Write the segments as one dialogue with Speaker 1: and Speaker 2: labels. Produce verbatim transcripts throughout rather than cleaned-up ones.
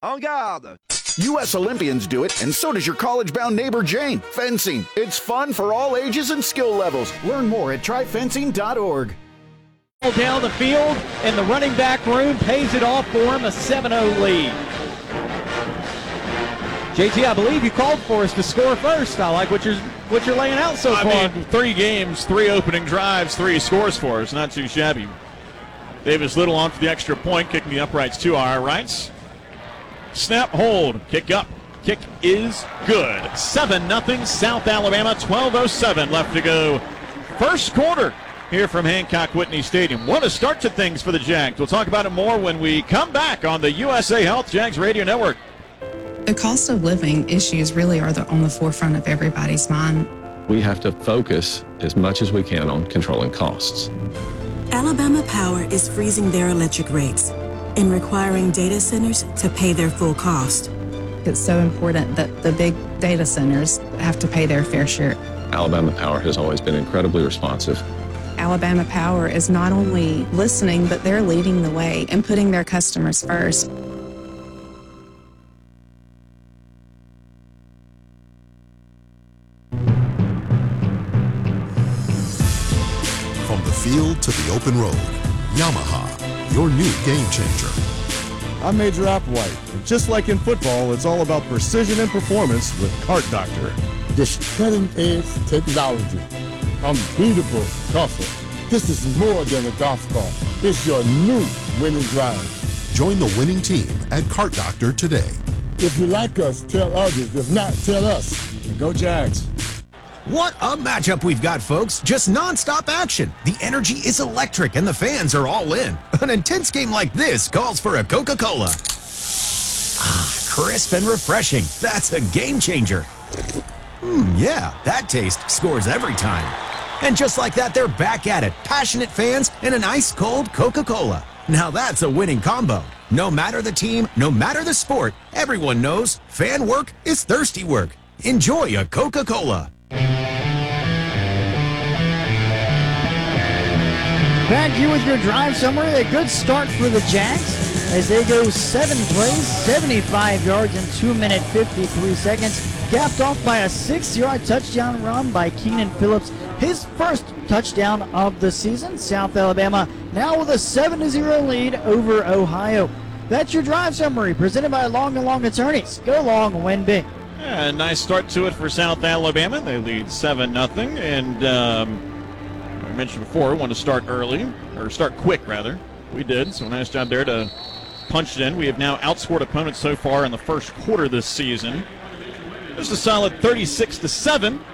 Speaker 1: En garde!
Speaker 2: U S Olympians do it, and so does your college-bound neighbor Jane. Fencing. It's fun for all ages and skill levels. Learn more at try fencing dot org.
Speaker 3: Down the field, and the running back room pays it off for him, a seven oh lead. J T, I believe you called for us to score first. I like what you're what you're laying out so
Speaker 4: I
Speaker 3: far.
Speaker 4: mean, three games, three opening drives, three scores for us. Not too shabby. Davis Little on for the extra point, kicking the uprights to our rights. Snap, hold, kick up. Kick is good. seven nothing South Alabama, twelve oh seven left to go. First quarter here from Hancock Whitney Stadium. What a start to things for the Jags. We'll talk about it more when we come back on the U S A Health Jags Radio Network.
Speaker 5: The cost of living issues really are the, on the forefront of everybody's mind.
Speaker 6: We have to focus as much as we can on controlling costs.
Speaker 7: Alabama Power is freezing their electric rates and requiring data centers to pay their full cost.
Speaker 5: It's so important that the big data centers have to pay their fair share.
Speaker 6: Alabama Power has always been incredibly responsive.
Speaker 5: Alabama Power is not only listening, but they're leading the way and putting their customers first.
Speaker 8: From the field to the open road, Yamaha, your new game changer.
Speaker 9: I'm Major Applewhite, and just like in football, it's all about precision and performance with Kart Doctor.
Speaker 10: This cutting-edge technology, unbeatable tougher. This is more than a golf cart. It's your new winning drive.
Speaker 8: Join the winning team at Kart Doctor today.
Speaker 10: If you like us, tell others. If not, tell us.
Speaker 9: And go Jags.
Speaker 11: What a matchup we've got, folks. Just nonstop action. The energy is electric and the fans are all in. An intense game like this calls for a Coca-Cola. Ah, crisp and refreshing. That's a game changer. Hmm, yeah, that taste scores every time. And just like that, they're back at it. Passionate fans and an ice-cold Coca-Cola. Now that's a winning combo. No matter the team, no matter the sport, everyone knows fan work is thirsty work. Enjoy a Coca-Cola.
Speaker 3: Back here with your drive summary. A good start for the Jags as they go seven plays, seventy-five yards in two minutes, fifty-three seconds. Capped off by a six-yard touchdown run by Keenan Phillips. His first touchdown of the season. South Alabama now with a seven to zero lead over Ohio. That's your drive summary presented by Long and Long Attorneys. Go long, win big.
Speaker 4: Yeah, nice start to it for South Alabama. They lead seven nothing, and um, I mentioned before, we want to start early, or start quick, rather. We did, so nice job there to punch it in. We have now outscored opponents so far in the first quarter this season. Just a solid thirty-six to seven,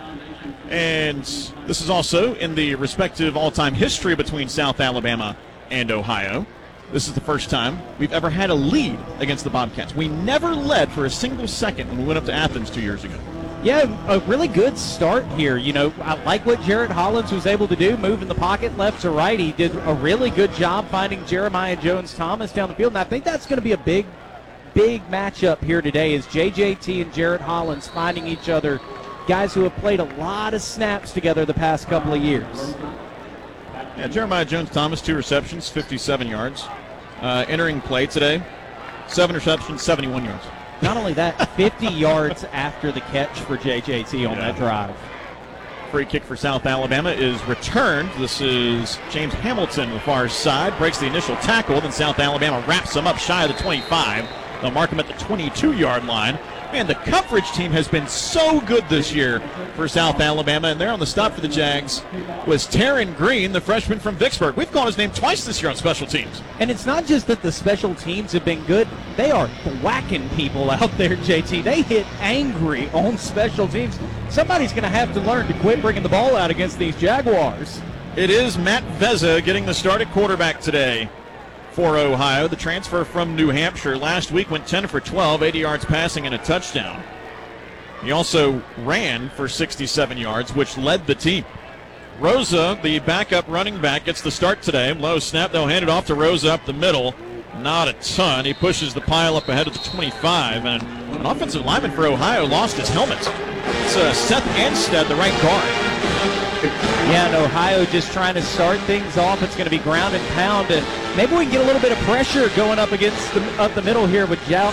Speaker 4: and this is also in the respective all-time history between South Alabama and Ohio. This is the first time we've ever had a lead against the Bobcats. We never led for a single second when we went up to Athens two years ago.
Speaker 3: Yeah, a really good start here. You know, I like what Jarrett Hollins was able to do, moving the pocket left to right. He did a really good job finding Jeremiah Jones-Thomas down the field, and I think that's going to be a big, big matchup here today is J J T and Jarrett Hollins finding each other, guys who have played a lot of snaps together the past couple of years.
Speaker 4: Yeah, Jeremiah Jones-Thomas, two receptions, fifty-seven yards. Uh, entering play today, seven receptions, seventy-one yards.
Speaker 3: Not only that, fifty yards after the catch for J J T on yeah. that drive.
Speaker 4: Free kick for South Alabama is returned. This is James Hamilton on the far side. Breaks the initial tackle, then South Alabama wraps him up shy of the twenty-five. They'll mark him at the twenty-two-yard line. Man, the coverage team has been so good this year for South Alabama, and there on the stop for the Jags was Taryn Green, the freshman from Vicksburg. We've called his name twice this year on special teams.
Speaker 3: And it's not just that the special teams have been good. They are whacking people out there, J T. They hit angry on special teams. Somebody's going to have to learn to quit bringing the ball out against these Jaguars.
Speaker 4: It is Matt Vezza getting the start at quarterback today for Ohio. The transfer from New Hampshire last week went ten for twelve, eighty yards passing and a touchdown. He also ran for sixty-seven yards, which led the team. Rosa, the backup running back, gets the start today. Low snap, they'll hand it off to Rosa up the middle. Not a ton. He pushes the pile up ahead of the twenty-five, and an offensive lineman for Ohio lost his helmet. It's uh, Seth Anstead, the right guard.
Speaker 3: Yeah, and Ohio just trying to start things off. It's going to be ground and pound, and maybe we can get a little bit of pressure going up against the, up the middle here with